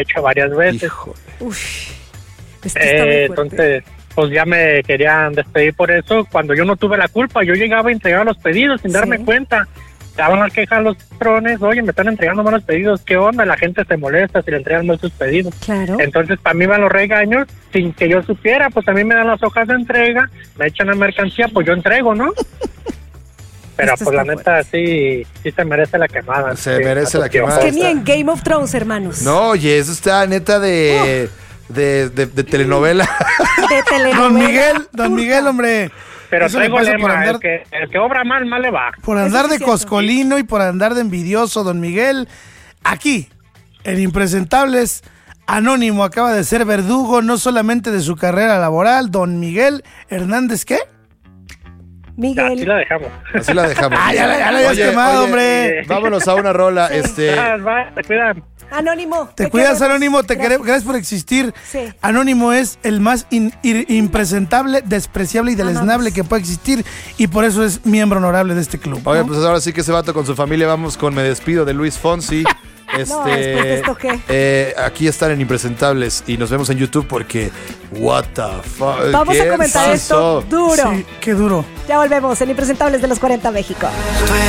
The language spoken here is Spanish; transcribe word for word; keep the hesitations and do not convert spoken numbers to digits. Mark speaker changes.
Speaker 1: hecho varias veces.
Speaker 2: Hijo.
Speaker 3: Uf, esto está muy
Speaker 1: Eh,
Speaker 3: fuerte.
Speaker 1: entonces, pues ya me querían despedir por eso, cuando yo no tuve la culpa. Yo llegaba a entregar los pedidos sin
Speaker 3: Sí.
Speaker 1: darme cuenta. Estaban a quejar los patrones, oye, me están entregando malos pedidos, ¿qué onda? La gente se molesta si le entregan mal sus pedidos.
Speaker 3: Claro.
Speaker 1: Entonces, para mí van los regaños sin que yo supiera, pues a mí me dan las hojas de entrega, me echan la mercancía, pues yo entrego, ¿no? Pero
Speaker 3: Esto
Speaker 1: pues la
Speaker 3: está
Speaker 1: neta sí, sí se merece la quemada.
Speaker 2: Se
Speaker 1: Sí,
Speaker 2: merece la
Speaker 1: atención.
Speaker 2: quemada.
Speaker 3: Es que ni en Game of Thrones, hermanos.
Speaker 2: No, oye, eso está neta de, de, de, de telenovela.
Speaker 3: De telenovela.
Speaker 4: Don Miguel, don
Speaker 3: turca.
Speaker 4: Miguel, hombre.
Speaker 1: Pero
Speaker 4: Eso le
Speaker 1: traigo
Speaker 4: pasa
Speaker 1: lema,
Speaker 4: por andar,
Speaker 1: el, que, el que obra mal, mal le va.
Speaker 4: por
Speaker 3: Eso
Speaker 4: andar
Speaker 3: sí
Speaker 4: de
Speaker 3: es cierto.
Speaker 4: coscolino y por andar de envidioso, don Miguel. Aquí, en Impresentables, Anónimo acaba de ser verdugo no solamente de su carrera laboral, don Miguel Hernández, ¿qué?
Speaker 3: Miguel.
Speaker 1: Así la dejamos.
Speaker 2: Así la dejamos.
Speaker 4: Ah, ya la, ya la habías
Speaker 2: Oye,
Speaker 4: quemado,
Speaker 2: oye,
Speaker 4: hombre.
Speaker 2: Vámonos a una rola. Este,
Speaker 1: Ah, va, te cuidan.
Speaker 3: Anónimo.
Speaker 4: Te cuidas,
Speaker 3: queremos.
Speaker 4: Anónimo, te
Speaker 3: Gracias.
Speaker 4: queremos, gracias por existir.
Speaker 3: Sí.
Speaker 4: Anónimo es el más in- ir- impresentable, despreciable y deleznable
Speaker 3: Amamos.
Speaker 4: que puede existir y por eso es miembro honorable de este club.
Speaker 2: oye,
Speaker 4: ¿no?
Speaker 2: pues ahora sí que ese vato con su familia. Vamos con Me Despido de Luis Fonsi. Este,
Speaker 3: No, después de esto, ¿qué?
Speaker 2: eh, aquí están en Impresentables y nos vemos en YouTube porque what the fuck.
Speaker 3: Vamos a
Speaker 2: ¿Qué
Speaker 3: comentar
Speaker 2: pasó?
Speaker 3: esto duro.
Speaker 4: Sí, qué duro.
Speaker 3: Ya volvemos en Impresentables de los cuarenta México.